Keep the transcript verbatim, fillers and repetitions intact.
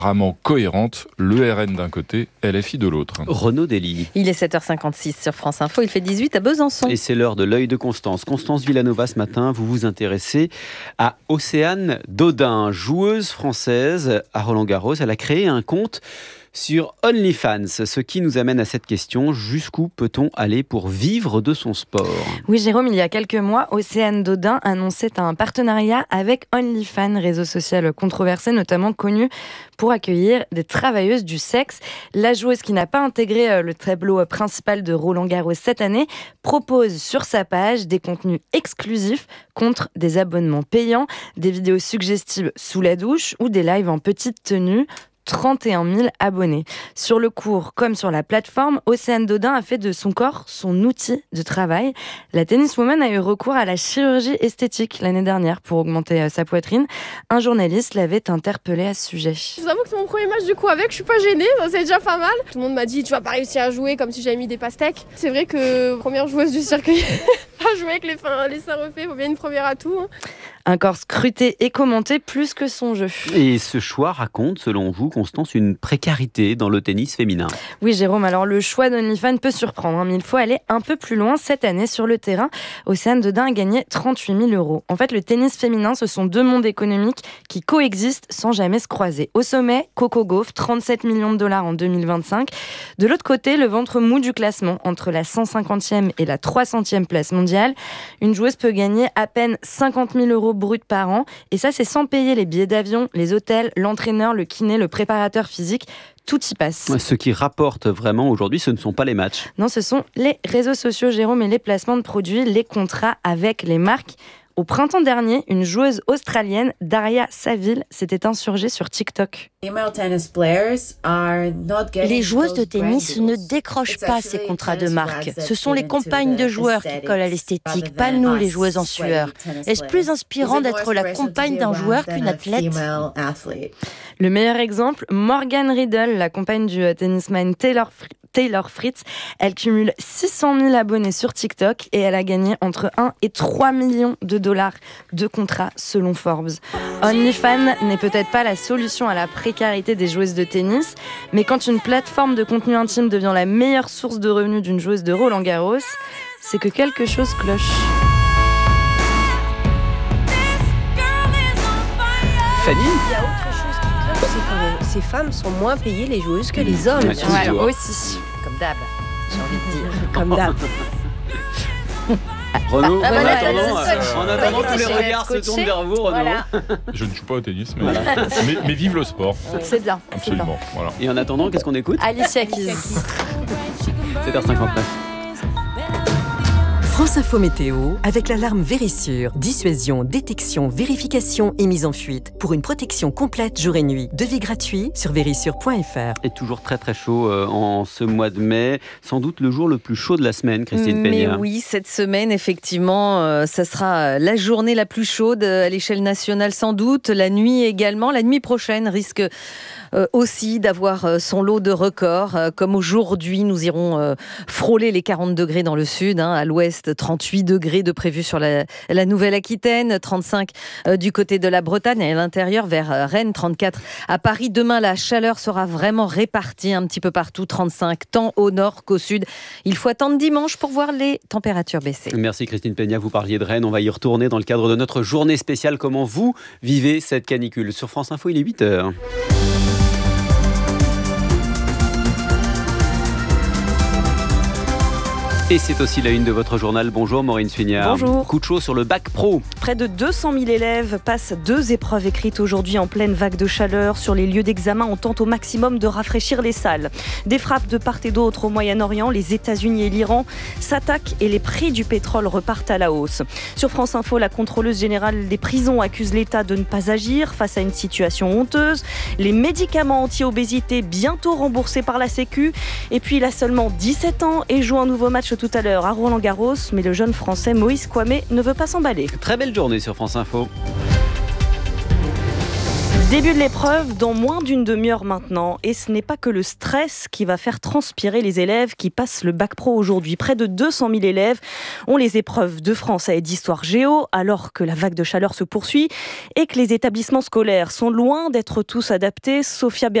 apparemment cohérente, le R N d'un côté, L F I de l'autre. Renaud Dely. Il est sept heures cinquante-six sur France Info, il fait dix-huit à Besançon. Et c'est l'heure de l'œil de Constance. Constance Villanova, ce matin, vous vous intéressez à Océane Dodin, joueuse française à Roland-Garros. Elle a créé un compte sur OnlyFans, ce qui nous amène à cette question, jusqu'où peut-on aller pour vivre de son sport ? Oui Jérôme, il y a quelques mois, Océane Dodin annonçait un partenariat avec OnlyFans, réseau social controversé, notamment connu pour accueillir des travailleuses du sexe. La joueuse, qui n'a pas intégré le tableau principal de Roland-Garros cette année, propose sur sa page des contenus exclusifs contre des abonnements payants, des vidéos suggestives sous la douche ou des lives en petite tenue. trente et un mille abonnés. Sur le cours comme sur la plateforme, Océane Dodin a fait de son corps son outil de travail. La tenniswoman a eu recours à la chirurgie esthétique l'année dernière pour augmenter sa poitrine. Un journaliste l'avait interpellée à ce sujet. Je vous avoue que c'est mon premier match du coup avec, je suis pas gênée, c'est déjà pas mal. Tout le monde m'a dit tu vas pas réussir à jouer comme si j'avais mis des pastèques. C'est vrai que première joueuse du circuit à jouer avec les, fins, les seins refaits, faut bien une première atout. Hein. Un corps scruté et commenté plus que son jeu. Et ce choix raconte, selon vous, Constance, une précarité dans le tennis féminin. Oui, Jérôme, alors le choix d'OnlyFans peut surprendre, hein, mais il faut aller un peu plus loin. Cette année, sur le terrain, Océane Dodin a gagné trente-huit mille euros. En fait, le tennis féminin, ce sont deux mondes économiques qui coexistent sans jamais se croiser. Au sommet, Coco Gauff, trente-sept millions de dollars en deux mille vingt-cinq. De l'autre côté, le ventre mou du classement, entre la cent cinquantième et la trois centième place mondiale. Une joueuse peut gagner à peine cinquante mille euros brut par an, et ça c'est sans payer les billets d'avion, les hôtels, l'entraîneur, le kiné, le préparateur physique, tout y passe. Ce qui rapporte vraiment aujourd'hui, ce ne sont pas les matchs. Non, ce sont les réseaux sociaux, Jérôme, et les placements de produits, les contrats avec les marques. Au printemps dernier, une joueuse australienne, Daria Saville, s'était insurgée sur TikTok. Les joueuses de tennis ne décrochent pas ces contrats de marque. Ce sont les compagnes de joueurs qui collent à l'esthétique, pas nous les joueuses en sueur. Est-ce plus inspirant d'être la compagne d'un joueur qu'une athlète ? Le meilleur exemple, Morgan Riddle, la compagne du tennisman Taylor Fritz. Taylor Fritz, elle cumule six cent mille abonnés sur TikTok et elle a gagné entre un et trois millions de dollars de contrats selon Forbes. OnlyFans n'est peut-être pas la solution à la précarité des joueuses de tennis, mais quand une plateforme de contenu intime devient la meilleure source de revenus d'une joueuse de Roland-Garros, c'est que quelque chose cloche. Fanny ? Il y a autre chose qui cloche, c'est que ces femmes sont moins payées les joueuses que les hommes. Ouais, Ouais, aussi. Comme d'hab, j'ai envie de dire. Comme d'hab. Renaud, Ah, en voilà, attendant, c'est euh, scotché. en attendant Ouais, tous les c'est regards se scotché. tournent vers vous, Renaud. Voilà. Je ne joue pas au tennis, mais, mais, mais vive le sport. C'est bien, c'est bien. Absolument. Voilà. Et en attendant, qu'est-ce qu'on écoute ? Alicia Keys. sept heures cinquante-neuf. France Info Météo, avec l'alarme Vérissure. Dissuasion, détection, vérification et mise en fuite. Pour une protection complète jour et nuit. Devis gratuit sur vérissure point f r. Et toujours très très chaud euh, en ce mois de mai. Sans doute le jour le plus chaud de la semaine, Christine Mais Peña. oui, cette semaine, effectivement, euh, ça sera la journée la plus chaude à l'échelle nationale sans doute. La nuit également. La nuit prochaine risque euh, aussi d'avoir euh, son lot de records. Euh, comme aujourd'hui, nous irons euh, frôler les quarante degrés dans le sud. Hein, à l'ouest, trente-huit degrés de prévu sur la, la Nouvelle-Aquitaine, trente-cinq euh, du côté de la Bretagne et à l'intérieur vers euh, Rennes, trente-quatre à Paris. Demain, la chaleur sera vraiment répartie un petit peu partout, trente-cinq tant au nord qu'au sud. Il faut attendre dimanche pour voir les températures baisser. Merci Christine Peña, vous parliez de Rennes. On va y retourner dans le cadre de notre journée spéciale. Comment vous vivez cette canicule ? Sur France Info, il est huit heures. Et c'est aussi la une de votre journal. Bonjour Maureen Suignard. Bonjour. Coup de chaud sur le bac pro. Près de deux cent mille élèves passent deux épreuves écrites aujourd'hui en pleine vague de chaleur. Sur les lieux d'examen, on tente au maximum de rafraîchir les salles. Des frappes de part et d'autre au Moyen-Orient, les États-Unis et l'Iran s'attaquent et les prix du pétrole repartent à la hausse. Sur France Info, la contrôleuse générale des prisons accuse l'État de ne pas agir face à une situation honteuse. Les médicaments anti-obésité bientôt remboursés par la Sécu. Et puis il a seulement dix-sept ans et joue un nouveau match tout à l'heure à Roland-Garros, mais le jeune Français Moïse Kouamé ne veut pas s'emballer. Très belle journée sur France Info. Début de l'épreuve dans moins d'une demi-heure maintenant. Et ce n'est pas que le stress qui va faire transpirer les élèves qui passent le bac pro aujourd'hui. Près de deux cent mille élèves ont les épreuves de français et d'histoire géo alors que la vague de chaleur se poursuit et que les établissements scolaires sont loin d'être tous adaptés. Sophia